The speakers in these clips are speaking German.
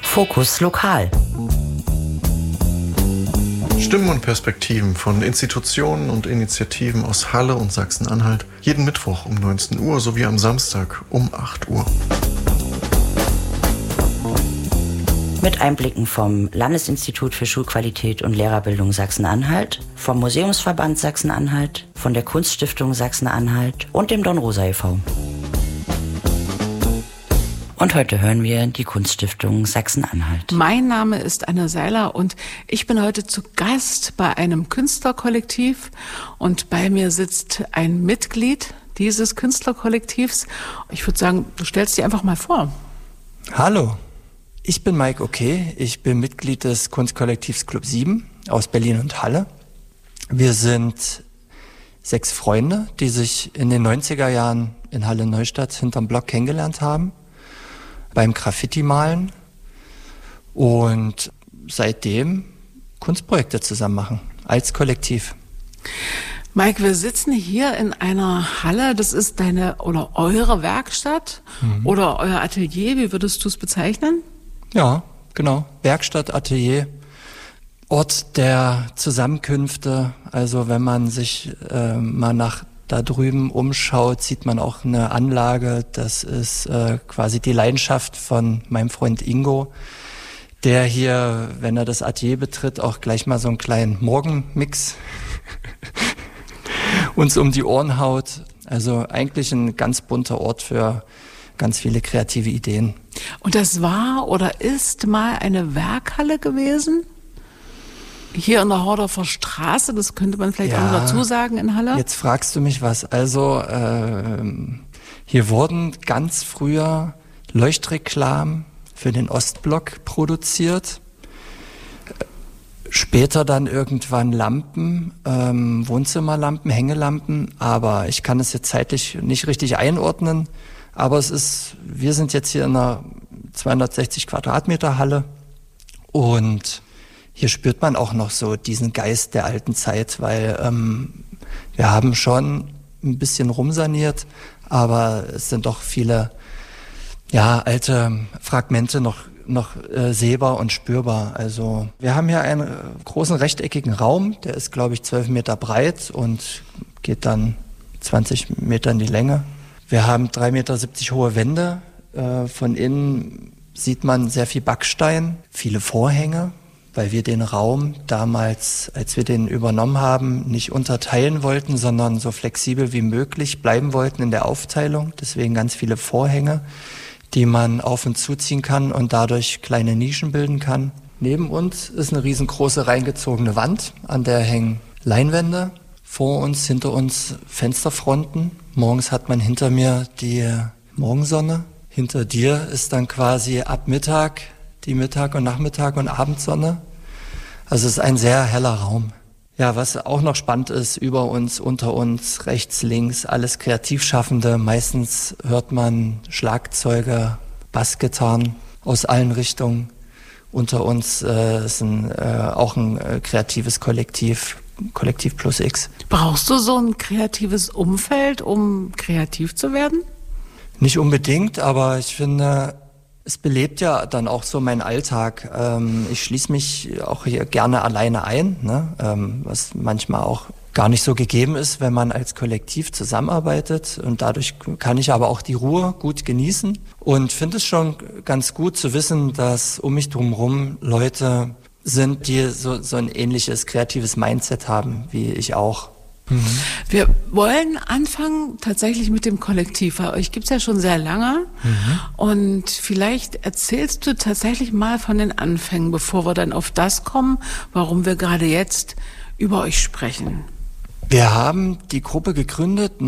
Fokus Lokal. Stimmen und Perspektiven von Institutionen und Initiativen aus Halle und Sachsen-Anhalt. Jeden Mittwoch um 19 Uhr sowie am Samstag um 8 Uhr. Mit Einblicken vom Landesinstitut für Schulqualität und Lehrerbildung Sachsen-Anhalt, vom Museumsverband Sachsen-Anhalt, von der Kunststiftung Sachsen-Anhalt und dem Dornrosa e.V. Und heute hören wir die Kunststiftung Sachsen-Anhalt. Mein Name ist Anne Seiler und ich bin heute zu Gast bei einem Künstlerkollektiv und bei mir sitzt ein Mitglied dieses Künstlerkollektivs. Ich würde sagen, du stellst dich einfach mal vor. Hallo, ich bin Mike Okay, ich bin Mitglied des Kunstkollektivs Club 7 aus Berlin und Halle. Wir sind 6 Freunde, die sich in den 90er Jahren in Halle-Neustadt hinterm Block kennengelernt haben. Beim Graffiti-Malen und seitdem Kunstprojekte zusammen machen, als Kollektiv. Mike, wir sitzen hier in einer Halle, das ist deine oder eure Werkstatt oder euer Atelier, wie würdest du es bezeichnen? Ja, genau, Werkstatt, Atelier, Ort der Zusammenkünfte, also wenn man sich mal nach da drüben umschaut, sieht man auch eine Anlage, das ist quasi die Leidenschaft von meinem Freund Ingo, der hier, wenn er das Atelier betritt, auch gleich mal so einen kleinen Morgenmix uns um die Ohren haut. Also eigentlich ein ganz bunter Ort für ganz viele kreative Ideen. Und das war oder ist mal eine Werkhalle gewesen? Hier in der Hordorfer Straße, das könnte man vielleicht auch dazu sagen in Halle. Jetzt fragst du mich was. Also hier wurden ganz früher Leuchtreklamen für den Ostblock produziert. Später dann irgendwann Lampen, Wohnzimmerlampen, Hängelampen. Aber ich kann es jetzt zeitlich nicht richtig einordnen. Aber wir sind jetzt hier in einer 260 Quadratmeter Halle und hier spürt man auch noch so diesen Geist der alten Zeit, weil wir haben schon ein bisschen rumsaniert, aber es sind doch viele alte Fragmente noch sehbar und spürbar. Also wir haben hier einen großen rechteckigen Raum, der ist, glaube ich, 12 Meter breit und geht dann 20 Meter in die Länge. Wir haben 3,70 Meter hohe Wände. Von innen sieht man sehr viel Backstein, viele Vorhänge, weil wir den Raum damals, als wir den übernommen haben, nicht unterteilen wollten, sondern so flexibel wie möglich bleiben wollten in der Aufteilung. Deswegen ganz viele Vorhänge, die man auf- und zuziehen kann und dadurch kleine Nischen bilden kann. Neben uns ist eine riesengroße reingezogene Wand, an der hängen Leinwände. Vor uns, hinter uns Fensterfronten. Morgens hat man hinter mir die Morgensonne. Hinter dir ist dann quasi ab Mittag die Mittag- und Nachmittag- und Abendsonne. Also es ist ein sehr heller Raum. Ja, was auch noch spannend ist, über uns, unter uns, rechts, links, alles Kreativschaffende. Meistens hört man Schlagzeuge, Bassgitarren aus allen Richtungen. Unter uns ist auch ein kreatives Kollektiv Plus X. Brauchst du so ein kreatives Umfeld, um kreativ zu werden? Nicht unbedingt, aber ich finde, es belebt ja dann auch so meinen Alltag. Ich schließe mich auch hier gerne alleine ein, ne? Was manchmal auch gar nicht so gegeben ist, wenn man als Kollektiv zusammenarbeitet. Und dadurch kann ich aber auch die Ruhe gut genießen und finde es schon ganz gut zu wissen, dass um mich drumherum Leute sind, die so ein ähnliches kreatives Mindset haben, wie ich auch. Wir wollen anfangen tatsächlich mit dem Kollektiv, weil euch gibt's ja schon sehr lange und vielleicht erzählst du tatsächlich mal von den Anfängen, bevor wir dann auf das kommen, warum wir gerade jetzt über euch sprechen. Wir haben die Gruppe gegründet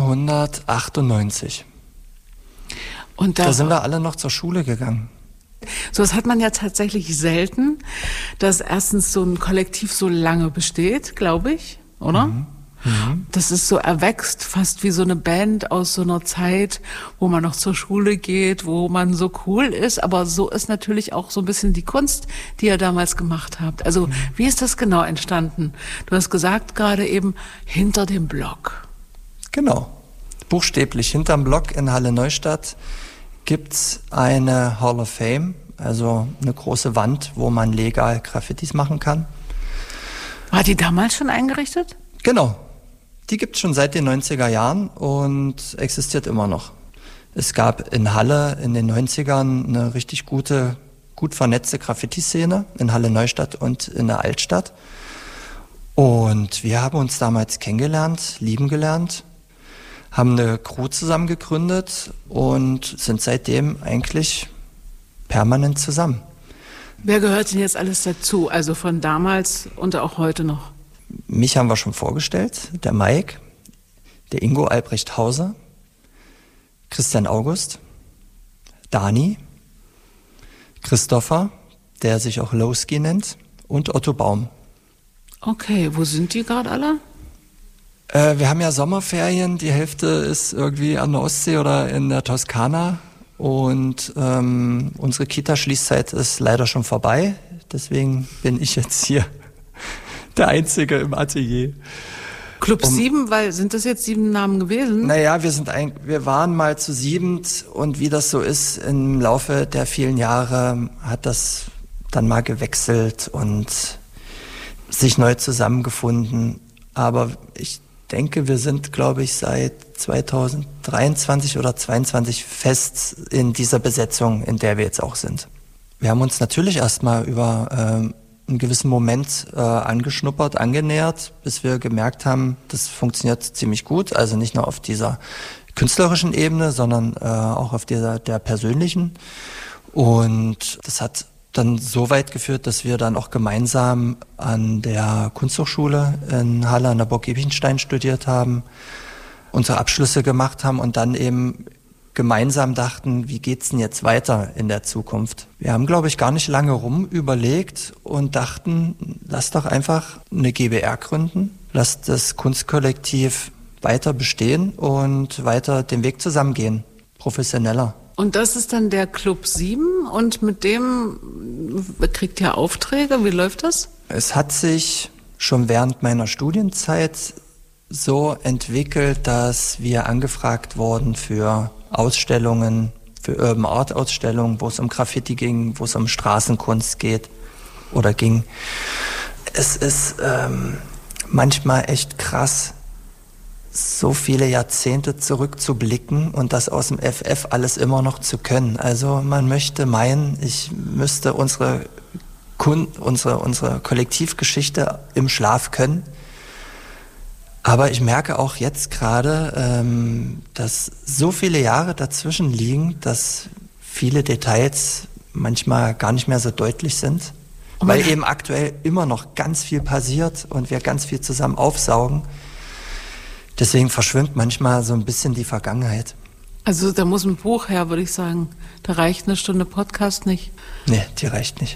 1998 und da sind wir alle noch zur Schule gegangen. So, das hat man ja tatsächlich selten, dass erstens so ein Kollektiv so lange besteht, glaube ich, oder? Das ist so erwächst, fast wie so eine Band aus so einer Zeit, wo man noch zur Schule geht, wo man so cool ist. Aber so ist natürlich auch so ein bisschen die Kunst, die ihr damals gemacht habt. Also wie ist das genau entstanden? Du hast gesagt gerade eben, hinter dem Block. Genau, buchstäblich hinterm Block in Halle-Neustadt gibt's eine Hall of Fame, Also eine große Wand, wo man legal Graffitis machen kann. War die damals schon eingerichtet? Genau. Die gibt es schon seit den 90er Jahren und existiert immer noch. Es gab in Halle in den 90ern eine richtig gut vernetzte Graffiti-Szene in Halle Neustadt und in der Altstadt. Und wir haben uns damals kennengelernt, lieben gelernt, haben eine Crew zusammen gegründet und sind seitdem eigentlich permanent zusammen. Wer gehört denn jetzt alles dazu? Also von damals und auch heute noch? Mich haben wir schon vorgestellt, der Mike, der Ingo Albrecht Hauser, Christian August, Dani, Christopher, der sich auch Lowski nennt, und Otto Baum. Okay, wo sind die gerade alle? Wir haben ja Sommerferien, die Hälfte ist irgendwie an der Ostsee oder in der Toskana und unsere Kita-Schließzeit ist leider schon vorbei, deswegen bin ich jetzt hier der Einzige im Atelier. Club 7, weil sind das jetzt 7 Namen gewesen? Naja, wir waren mal zu 7 und wie das so ist, im Laufe der vielen Jahre hat das dann mal gewechselt und sich neu zusammengefunden. Aber ich denke, wir sind, glaube ich, seit 2023 oder 2022 fest in dieser Besetzung, in der wir jetzt auch sind. Wir haben uns natürlich erstmal über einen gewissen Moment angeschnuppert, angenähert, bis wir gemerkt haben, das funktioniert ziemlich gut. Also nicht nur auf dieser künstlerischen Ebene, sondern auch auf der persönlichen. Und das hat dann so weit geführt, dass wir dann auch gemeinsam an der Kunsthochschule in Halle an der Burg Giebichenstein studiert haben, unsere Abschlüsse gemacht haben und dann eben gemeinsam dachten, wie geht's denn jetzt weiter in der Zukunft? Wir haben, glaube ich, gar nicht lange überlegt und dachten, lass doch einfach eine GbR gründen, lass das Kunstkollektiv weiter bestehen und weiter den Weg zusammengehen, professioneller. Und das ist dann der Club 7 und mit dem kriegt ihr Aufträge? Wie läuft das? Es hat sich schon während meiner Studienzeit so entwickelt, dass wir angefragt wurden für Ausstellungen, für Urban Art Ausstellungen, wo es um Graffiti ging, wo es um Straßenkunst geht oder ging. Es ist manchmal echt krass, so viele Jahrzehnte zurückzublicken und das aus dem FF alles immer noch zu können. Also man möchte meinen, ich müsste unsere Kollektivgeschichte im Schlaf können. Aber ich merke auch jetzt gerade, dass so viele Jahre dazwischen liegen, dass viele Details manchmal gar nicht mehr so deutlich sind, weil eben aktuell immer noch ganz viel passiert und wir ganz viel zusammen aufsaugen. Deswegen verschwimmt manchmal so ein bisschen die Vergangenheit. Also da muss ein Buch her, würde ich sagen. Da reicht eine Stunde Podcast nicht. Nee, die reicht nicht.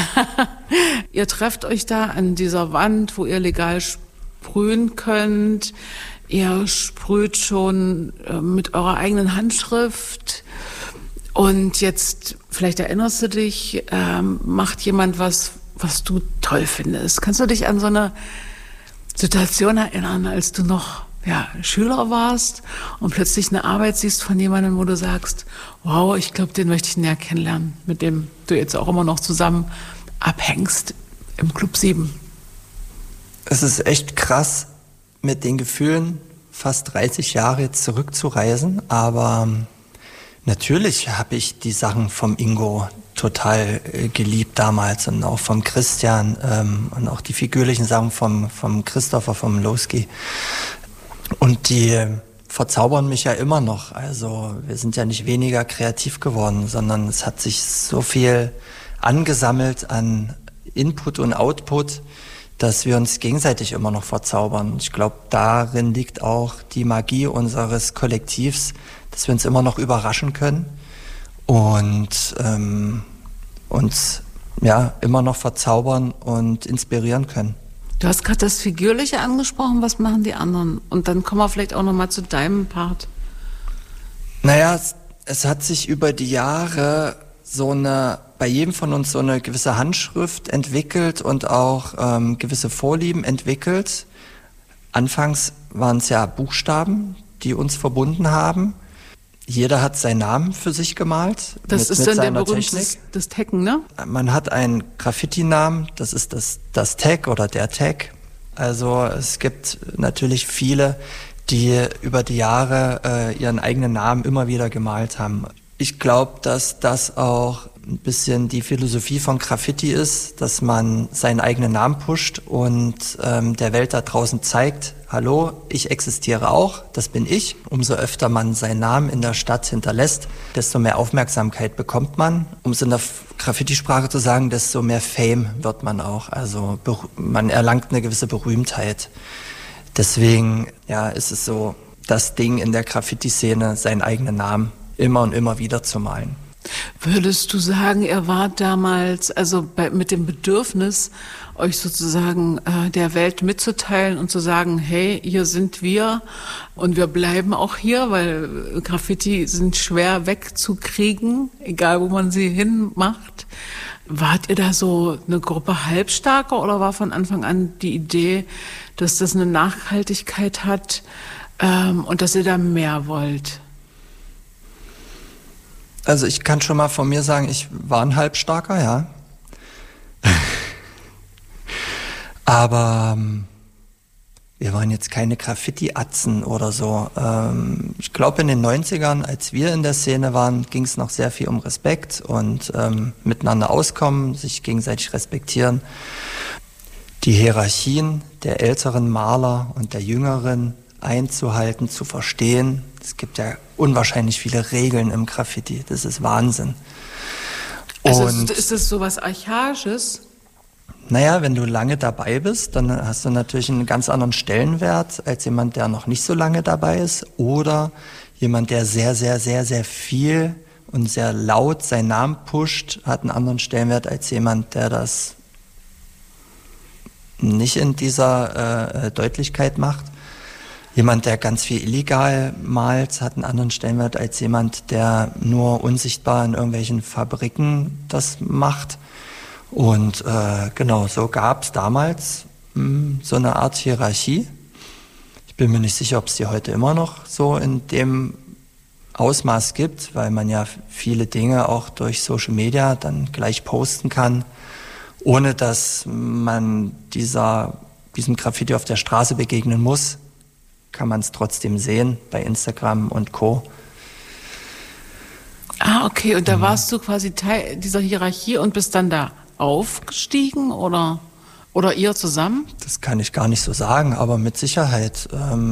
Ihr trefft euch da an dieser Wand, wo ihr legal sprühen könnt. Ihr sprüht schon mit eurer eigenen Handschrift. Und jetzt, vielleicht erinnerst du dich, macht jemand was du toll findest. Kannst du dich an so eine Situation erinnern, als du noch Schüler warst und plötzlich eine Arbeit siehst von jemandem, wo du sagst, wow, ich glaube, den möchte ich näher kennenlernen, mit dem du jetzt auch immer noch zusammen abhängst im Club 7? Es ist echt krass, mit den Gefühlen fast 30 Jahre jetzt zurückzureisen, aber natürlich habe ich die Sachen vom Ingo total geliebt damals und auch vom Christian und auch die figürlichen Sachen vom Christopher, vom Lowski. Und die verzaubern mich ja immer noch. Also wir sind ja nicht weniger kreativ geworden, sondern es hat sich so viel angesammelt an Input und Output, dass wir uns gegenseitig immer noch verzaubern. Ich glaube, darin liegt auch die Magie unseres Kollektivs, dass wir uns immer noch überraschen können und uns immer noch verzaubern und inspirieren können. Du hast gerade das Figürliche angesprochen, was machen die anderen? Und dann kommen wir vielleicht auch nochmal zu deinem Part. Naja, es hat sich über die Jahre bei jedem von uns so eine gewisse Handschrift entwickelt und auch gewisse Vorlieben entwickelt. Anfangs waren es ja Buchstaben, die uns verbunden haben. Jeder hat seinen Namen für sich gemalt. Das ist dann der berühmte das Taggen, ne? Man hat einen Graffiti-Namen, das ist das Tag oder der Tag. Also es gibt natürlich viele, die über die Jahre ihren eigenen Namen immer wieder gemalt haben. Ich glaube, dass das auch ein bisschen die Philosophie von Graffiti ist, dass man seinen eigenen Namen pusht und der Welt da draußen zeigt, hallo, ich existiere auch, das bin ich. Umso öfter man seinen Namen in der Stadt hinterlässt, desto mehr Aufmerksamkeit bekommt man. Um es in der Graffiti-Sprache zu sagen, desto mehr Fame wird man auch. Also man erlangt eine gewisse Berühmtheit. Deswegen ist es so das Ding in der Graffiti-Szene, seinen eigenen Namen immer und immer wieder zu malen. Würdest du sagen, ihr wart damals mit dem Bedürfnis, euch sozusagen der Welt mitzuteilen und zu sagen, hey, hier sind wir und wir bleiben auch hier, weil Graffiti sind schwer wegzukriegen, egal wo man sie hinmacht. Wart ihr da so eine Gruppe Halbstarker oder war von Anfang an die Idee, dass das eine Nachhaltigkeit hat und dass ihr da mehr wollt? Also ich kann schon mal von mir sagen, ich war ein Halbstarker, ja. Aber wir waren jetzt keine Graffiti-Atzen oder so. Ich glaube, in den 90ern, als wir in der Szene waren, ging es noch sehr viel um Respekt und miteinander auskommen, sich gegenseitig respektieren. Die Hierarchien der älteren Maler und der jüngeren einzuhalten, zu verstehen. Es gibt ja unwahrscheinlich viele Regeln im Graffiti. Das ist Wahnsinn. Und ist das so was Archaisches? Naja, wenn du lange dabei bist, dann hast du natürlich einen ganz anderen Stellenwert als jemand, der noch nicht so lange dabei ist. Oder jemand, der sehr, sehr, sehr, sehr viel und sehr laut seinen Namen pusht, hat einen anderen Stellenwert als jemand, der das nicht in dieser Deutlichkeit macht. Jemand, der ganz viel illegal malt, hat einen anderen Stellenwert als jemand, der nur unsichtbar in irgendwelchen Fabriken das macht. Und genau, so gab es damals so eine Art Hierarchie. Ich bin mir nicht sicher, ob es die heute immer noch so in dem Ausmaß gibt, weil man ja viele Dinge auch durch Social Media dann gleich posten kann, ohne dass man diesem Graffiti auf der Straße begegnen muss. Kann man es trotzdem sehen bei Instagram und Co. Ah, okay. Und da warst du quasi Teil dieser Hierarchie und bist dann da aufgestiegen oder ihr zusammen? Das kann ich gar nicht so sagen, aber mit Sicherheit.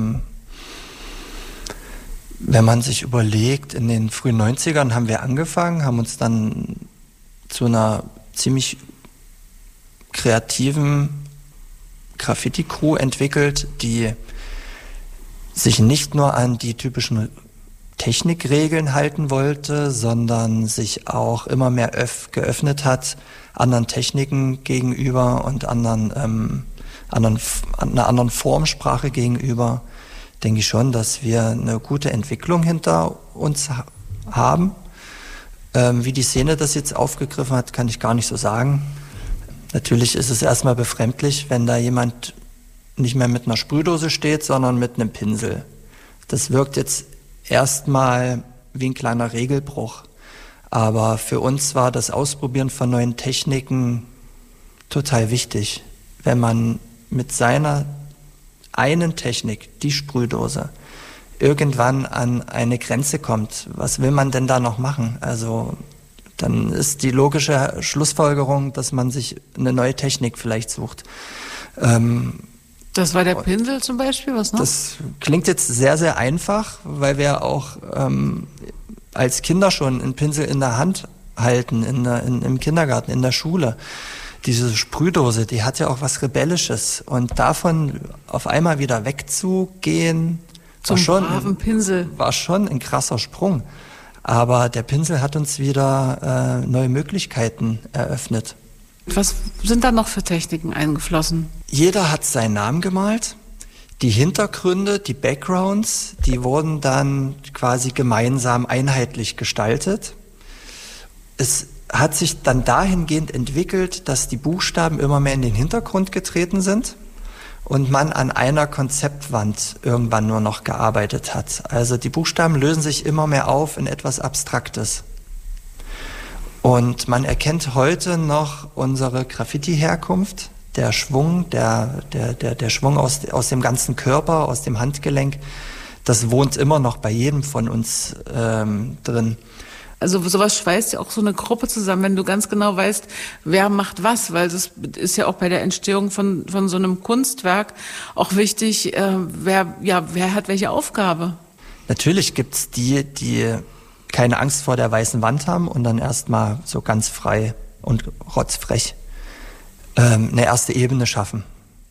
Wenn man sich überlegt, in den frühen 90ern haben wir angefangen, haben uns dann zu einer ziemlich kreativen Graffiti-Crew entwickelt, die sich nicht nur an die typischen Technikregeln halten wollte, sondern sich auch immer mehr geöffnet hat anderen Techniken gegenüber und einer anderen Formsprache gegenüber. Denke ich schon, dass wir eine gute Entwicklung hinter uns haben. Wie die Szene das jetzt aufgegriffen hat, kann ich gar nicht so sagen. Natürlich ist es erstmal befremdlich, wenn da jemand nicht mehr mit einer Sprühdose steht, sondern mit einem Pinsel. Das wirkt jetzt erstmal wie ein kleiner Regelbruch. Aber für uns war das Ausprobieren von neuen Techniken total wichtig. Wenn man mit seiner einen Technik, die Sprühdose, irgendwann an eine Grenze kommt, was will man denn da noch machen? Also dann ist die logische Schlussfolgerung, dass man sich eine neue Technik vielleicht sucht. Das war der Pinsel zum Beispiel, was noch? Das klingt jetzt sehr, sehr einfach, weil wir auch als Kinder schon einen Pinsel in der Hand halten, im Kindergarten, in der Schule. Diese Sprühdose, die hat ja auch was Rebellisches. Und davon auf einmal wieder wegzugehen, war schon ein krasser Sprung. Aber der Pinsel hat uns wieder neue Möglichkeiten eröffnet. Was sind da noch für Techniken eingeflossen? Jeder hat seinen Namen gemalt. Die Hintergründe, die Backgrounds, die wurden dann quasi gemeinsam einheitlich gestaltet. Es hat sich dann dahingehend entwickelt, dass die Buchstaben immer mehr in den Hintergrund getreten sind und man an einer Konzeptwand irgendwann nur noch gearbeitet hat. Also die Buchstaben lösen sich immer mehr auf in etwas Abstraktes. Und man erkennt heute noch unsere Graffiti-Herkunft, der Schwung, der Schwung aus dem ganzen Körper, aus dem Handgelenk, das wohnt immer noch bei jedem von uns drin. Also sowas schweißt ja auch so eine Gruppe zusammen, wenn du ganz genau weißt, wer macht was, weil das ist ja auch bei der Entstehung von so einem Kunstwerk auch wichtig, wer hat welche Aufgabe. Natürlich gibt's die keine Angst vor der weißen Wand haben und dann erstmal so ganz frei und rotzfrech eine erste Ebene schaffen.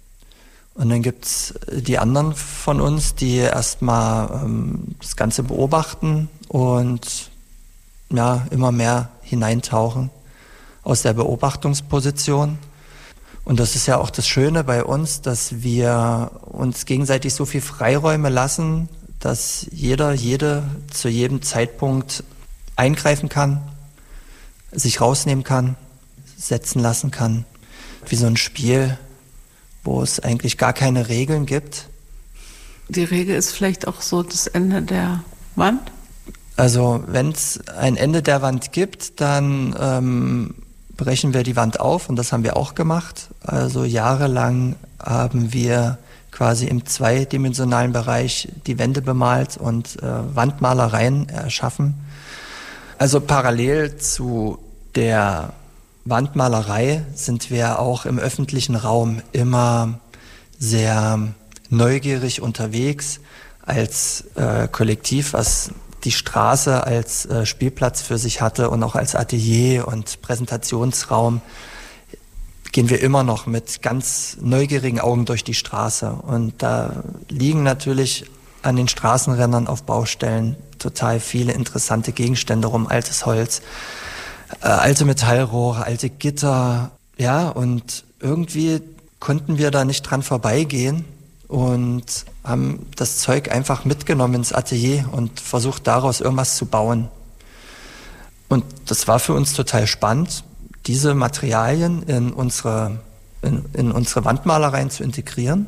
Und dann gibt's die anderen von uns, die erstmal das Ganze beobachten und immer mehr hineintauchen aus der Beobachtungsposition. Und das ist ja auch das Schöne bei uns, dass wir uns gegenseitig so viel Freiräume lassen, dass jede zu jedem Zeitpunkt eingreifen kann, sich rausnehmen kann, setzen lassen kann. Wie so ein Spiel, wo es eigentlich gar keine Regeln gibt. Die Regel ist vielleicht auch so das Ende der Wand? Also wenn es ein Ende der Wand gibt, dann brechen wir die Wand auf und das haben wir auch gemacht. Also jahrelang haben wir quasi im zweidimensionalen Bereich die Wände bemalt und Wandmalereien erschaffen. Also parallel zu der Wandmalerei sind wir auch im öffentlichen Raum immer sehr neugierig unterwegs als Kollektiv, was die Straße als Spielplatz für sich hatte und auch als Atelier und Präsentationsraum, gehen wir immer noch mit ganz neugierigen Augen durch die Straße. Und da liegen natürlich an den Straßenrändern auf Baustellen total viele interessante Gegenstände rum, altes Holz, alte Metallrohre, alte Gitter. Ja, und irgendwie konnten wir da nicht dran vorbeigehen und haben das Zeug einfach mitgenommen ins Atelier und versucht daraus irgendwas zu bauen. Und das war für uns total spannend, diese Materialien in unsere Wandmalereien zu integrieren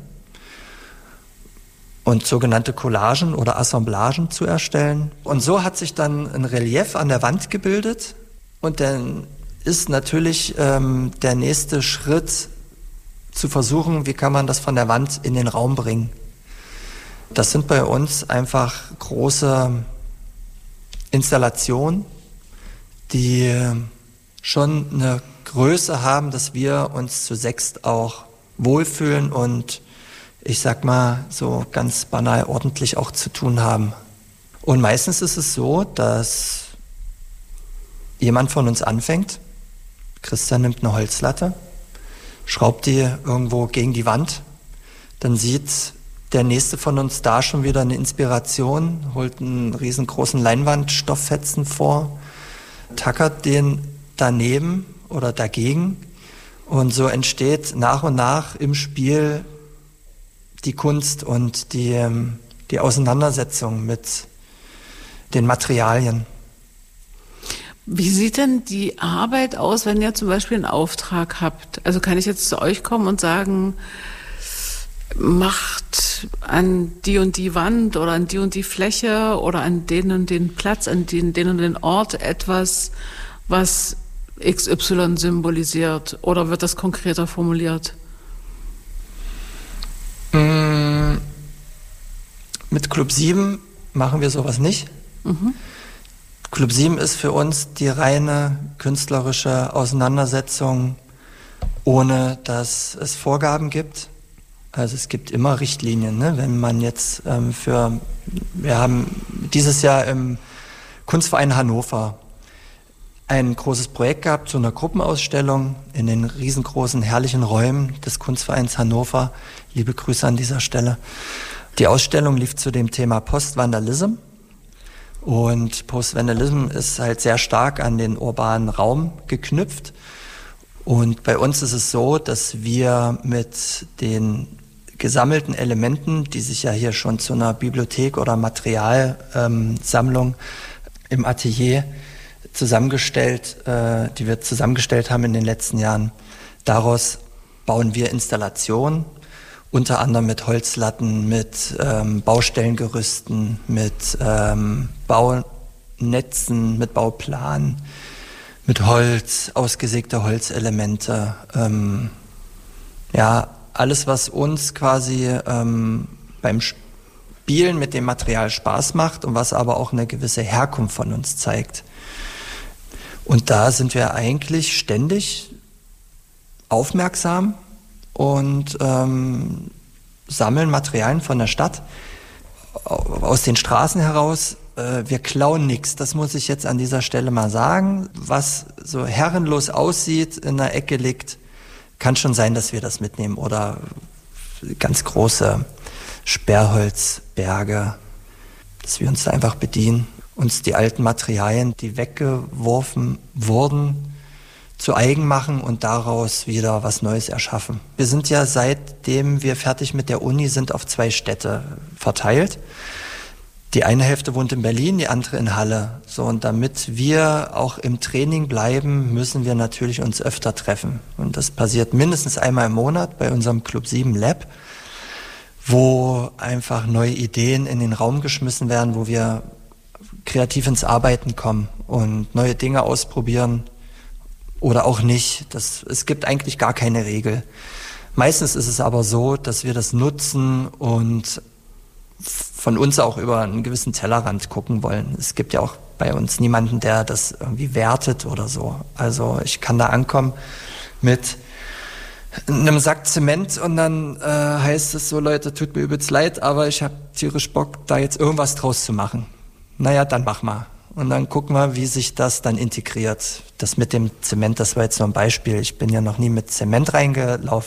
und sogenannte Collagen oder Assemblagen zu erstellen. Und so hat sich dann ein Relief an der Wand gebildet und dann ist natürlich der nächste Schritt zu versuchen, wie kann man das von der Wand in den Raum bringen. Das sind bei uns einfach große Installationen, die schon eine Größe haben, dass wir uns zu sechst auch wohlfühlen und ich sag mal so ganz banal ordentlich auch zu tun haben. Und meistens ist es so, dass jemand von uns anfängt, Christian nimmt eine Holzlatte, schraubt die irgendwo gegen die Wand, dann sieht der nächste von uns da schon wieder eine Inspiration, holt einen riesengroßen Leinwandstofffetzen vor, tackert den daneben oder dagegen und so entsteht nach und nach im Spiel die Kunst und die Auseinandersetzung mit den Materialien. Wie sieht denn die Arbeit aus, wenn ihr zum Beispiel einen Auftrag habt? Also kann ich jetzt zu euch kommen und sagen, macht an die und die Wand oder an die und die Fläche oder an den und den Platz, an den und den Ort etwas, was XY symbolisiert? Oder wird das konkreter formuliert? Mit Club 7 machen wir sowas nicht. Mhm. Club 7 ist für uns die reine künstlerische Auseinandersetzung, ohne dass es Vorgaben gibt. Also es gibt immer Richtlinien, ne? Wenn man jetzt wir haben dieses Jahr im Kunstverein Hannover ein großes Projekt gehabt zu einer Gruppenausstellung in den riesengroßen, herrlichen Räumen des Kunstvereins Hannover. Liebe Grüße an dieser Stelle. Die Ausstellung lief zu dem Thema Post-Vandalism. Und Post-Vandalism ist halt sehr stark an den urbanen Raum geknüpft. Und bei uns ist es so, dass wir mit den gesammelten Elementen, die sich ja hier schon zu einer Bibliothek oder Materialsammlung im Atelier die wir zusammengestellt haben in den letzten Jahren, daraus bauen wir Installationen unter anderem mit Holzlatten, mit Baustellengerüsten, mit Baunetzen, mit Bauplanen, mit Holz, ausgesägte Holzelemente. Alles, was uns quasi beim Spielen mit dem Material Spaß macht und was aber auch eine gewisse Herkunft von uns zeigt. Und da sind wir eigentlich ständig aufmerksam und sammeln Materialien von der Stadt aus den Straßen heraus. Wir klauen nichts, das muss ich jetzt an dieser Stelle mal sagen. Was so herrenlos aussieht, in der Ecke liegt, kann schon sein, dass wir das mitnehmen. Oder ganz große Sperrholzberge, dass wir uns da einfach bedienen, uns die alten Materialien, die weggeworfen wurden, zu eigen machen und daraus wieder was Neues erschaffen. Wir sind ja, seitdem wir fertig mit der Uni sind, auf 2 Städte verteilt. Die eine Hälfte wohnt in Berlin, die andere in Halle. So, und damit wir auch im Training bleiben, müssen wir natürlich uns öfter treffen. Und das passiert mindestens einmal im Monat bei unserem Club 7 Lab, wo einfach neue Ideen in den Raum geschmissen werden, wo wir kreativ ins Arbeiten kommen und neue Dinge ausprobieren oder auch nicht. Es gibt eigentlich gar keine Regel. Meistens ist es aber so, dass wir das nutzen und von uns auch über einen gewissen Tellerrand gucken wollen. Es gibt ja auch bei uns niemanden, der das irgendwie wertet oder so. Also ich kann da ankommen mit einem Sack Zement und dann heißt es so, Leute, tut mir übelst leid, aber ich habe tierisch Bock, da jetzt irgendwas draus zu machen. Naja, dann mach mal. Und dann gucken wir, wie sich das dann integriert. Das mit dem Zement, das war jetzt nur ein Beispiel. Ich bin ja noch nie mit Zement reingelaufen.